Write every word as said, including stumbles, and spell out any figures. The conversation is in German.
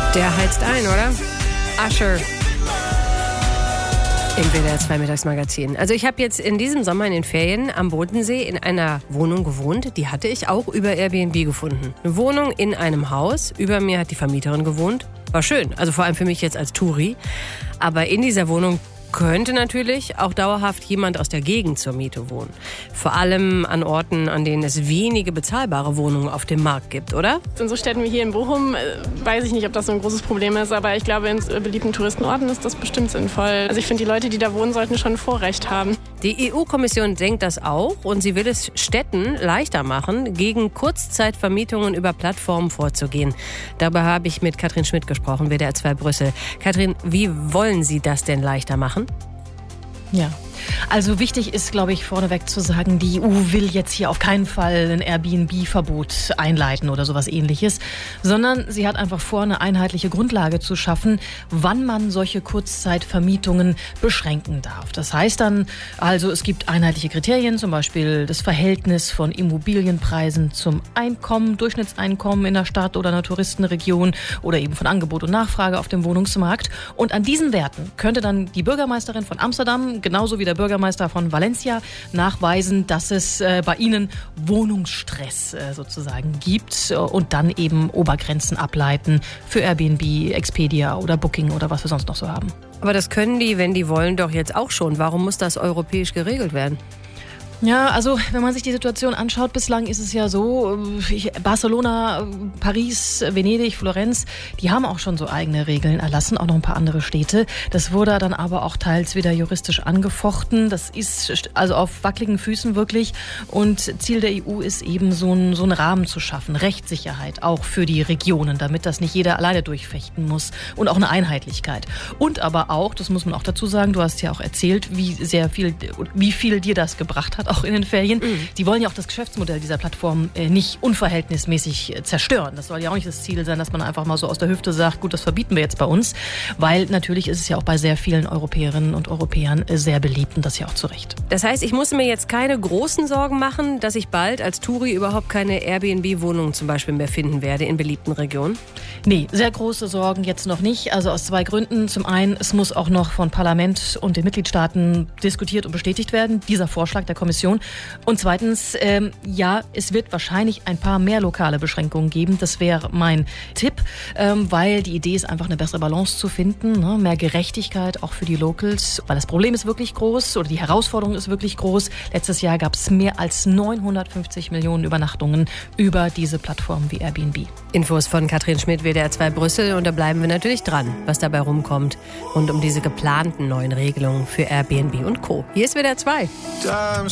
Der heizt ein, oder? Usher. Im W D R zwei Mittagsmagazin. Also ich habe jetzt in diesem Sommer in den Ferien am Bodensee in einer Wohnung gewohnt. Die hatte ich auch über Airbnb gefunden. Eine Wohnung in einem Haus. Über mir hat die Vermieterin gewohnt. War schön, also vor allem für mich jetzt als Touri. Aber in dieser Wohnung könnte natürlich auch dauerhaft jemand aus der Gegend zur Miete wohnen. Vor allem an Orten, an denen es wenige bezahlbare Wohnungen auf dem Markt gibt, oder? In so Städten wie hier in Bochum äh, weiß ich nicht, ob das so ein großes Problem ist, aber ich glaube, in äh, beliebten Touristenorten ist das bestimmt sinnvoll. Also ich finde, die Leute, die da wohnen, sollten schon ein Vorrecht haben. Die E U-Kommission denkt das auch und sie will es Städten leichter machen, gegen Kurzzeitvermietungen über Plattformen vorzugehen. Dabei habe ich mit Katrin Schmidt gesprochen, W D R zwei Brüssel. Katrin, wie wollen Sie das denn leichter machen? Ja, also wichtig ist, glaube ich, vorneweg zu sagen, die E U will jetzt hier auf keinen Fall ein Airbnb-Verbot einleiten oder sowas Ähnliches, sondern sie hat einfach vor, eine einheitliche Grundlage zu schaffen, wann man solche Kurzzeitvermietungen beschränken darf. Das heißt dann, also es gibt einheitliche Kriterien, zum Beispiel das Verhältnis von Immobilienpreisen zum Einkommen, Durchschnittseinkommen in der Stadt oder einer Touristenregion oder eben von Angebot und Nachfrage auf dem Wohnungsmarkt. Und an diesen Werten könnte dann die Bürgermeisterin von Amsterdam, genauso wie der Bürgermeister von Valencia, nachweisen, dass es äh, bei ihnen Wohnungsstress äh, sozusagen gibt äh, und dann eben Obergrenzen ableiten für Airbnb, Expedia oder Booking oder was wir sonst noch so haben. Aber das können die, wenn die wollen, doch jetzt auch schon. Warum muss das europäisch geregelt werden? Ja, also wenn man sich die Situation anschaut, bislang ist es ja so, ich, Barcelona, Paris, Venedig, Florenz, die haben auch schon so eigene Regeln erlassen, auch noch ein paar andere Städte. Das wurde dann aber auch teils wieder juristisch angefochten. Das ist also auf wackeligen Füßen wirklich. Und Ziel der E U ist eben so ein, so einen Rahmen zu schaffen, Rechtssicherheit auch für die Regionen, damit das nicht jeder alleine durchfechten muss und auch eine Einheitlichkeit. Und aber auch, das muss man auch dazu sagen, du hast ja auch erzählt, wie sehr viel, wie viel dir das gebracht hat, auch in den Ferien. Mhm. Die wollen ja auch das Geschäftsmodell dieser Plattform äh, nicht unverhältnismäßig äh, zerstören. Das soll ja auch nicht das Ziel sein, dass man einfach mal so aus der Hüfte sagt, gut, das verbieten wir jetzt bei uns. Weil natürlich ist es ja auch bei sehr vielen Europäerinnen und Europäern äh, sehr beliebt und das ja auch zu Recht. Das heißt, ich muss mir jetzt keine großen Sorgen machen, dass ich bald als Touri überhaupt keine Airbnb-Wohnungen zum Beispiel mehr finden werde in beliebten Regionen? Nee, sehr große Sorgen jetzt noch nicht. Also aus zwei Gründen. Zum einen, es muss auch noch von Parlament und den Mitgliedstaaten diskutiert und bestätigt werden, dieser Vorschlag der Kommission. Und zweitens, ähm, ja, es wird wahrscheinlich ein paar mehr lokale Beschränkungen geben. Das wäre mein Tipp, ähm, weil die Idee ist einfach eine bessere Balance zu finden, ne? Mehr Gerechtigkeit auch für die Locals, weil das Problem ist wirklich groß oder die Herausforderung ist wirklich groß. Letztes Jahr gab es mehr als neunhundertfünfzig Millionen Übernachtungen über diese Plattformen wie Airbnb. Infos von Katrin Schmidt, W D R zwei Brüssel, und da bleiben wir natürlich dran, was dabei rumkommt rund um diese geplanten neuen Regelungen für Airbnb und Co. Hier ist W D R zwei.